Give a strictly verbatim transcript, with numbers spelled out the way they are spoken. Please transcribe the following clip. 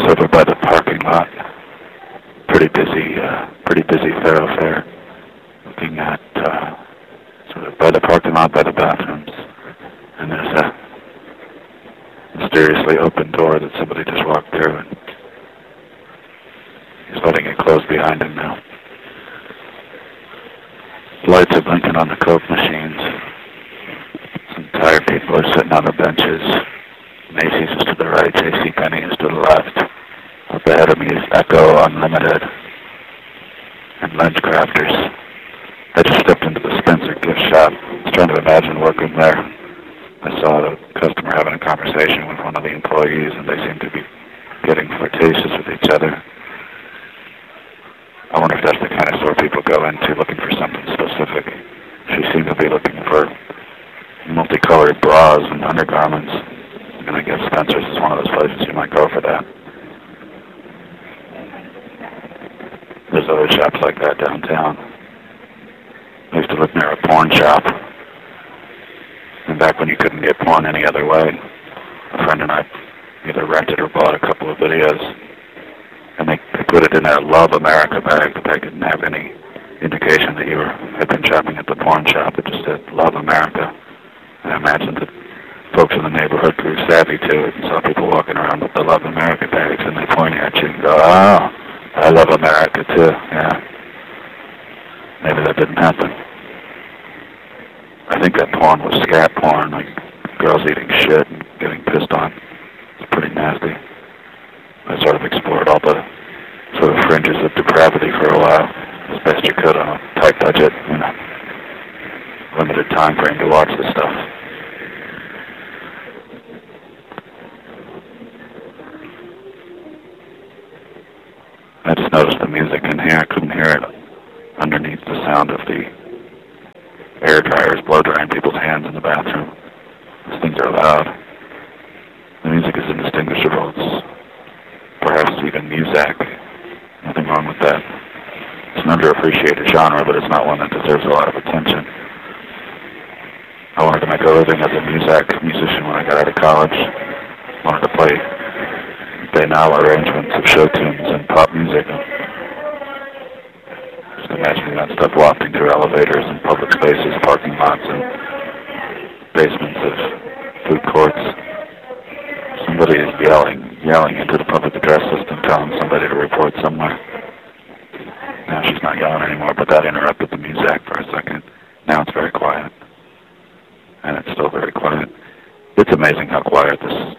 over by the parking lot. Pretty busy, uh, pretty busy thoroughfare. Looking at, uh, sort of by the parking lot, by the bathrooms. And there's a mysteriously open door that somebody just walked through, and he's letting it close behind him now. Lights are blinking on the Coke machines. Some tired people are sitting on the benches. Macy's is to the right, JCPenney is to the left. Up ahead of me is Echo Unlimited and LensCrafters. I just stepped into the Spencer gift shop. I was trying to imagine working there. I saw the customer having a conversation with one of the employees, and they seemed to be getting flirtatious with each other. I wonder if that's the kind of store people go into looking for something specific. She seemed to be looking for multicolored bras and undergarments. And I guess Spencer's is one of those places you might go for that. There's other shops like that downtown. I used to live near a porn shop. And back when you couldn't get porn any other way, a friend and I either rented or bought a couple of videos. And they, they put it in their Love America bag, but they didn't have any indication that you were, had been shopping at the porn shop. It just said Love America. And I imagined that folks in the neighborhood grew savvy to it and saw people walking around with the Love America bags, and they point at you and go, oh, I love America too. Yeah. Maybe that didn't happen. I think that porn was scat porn, like girls eating shit and getting pissed on. It's pretty nasty. I sort of explored all the sort of fringes of depravity for a while, as best you could on a tight budget, you know, limited time frame to watch this stuff. I just noticed the music in here. I couldn't hear it underneath the sound of the air dryers blow drying people's hands in the bathroom. These things are loud. The music is indistinguishable. It's perhaps even Muzak. Nothing wrong with that. It's an underappreciated genre, but it's not one that deserves a lot of attention. I wanted to make a living as a Muzak musician when I got out of college. I wanted to play banal arrangements of show tunes and pop music. Just imagining that stuff wafting through elevators and public spaces, parking lots, and basements of food courts. Somebody is yelling, yelling into the public address system, telling somebody to report somewhere. Now she's not yelling anymore, but that interrupted the music for a second. Now it's very quiet. And it's still very quiet. It's amazing how quiet this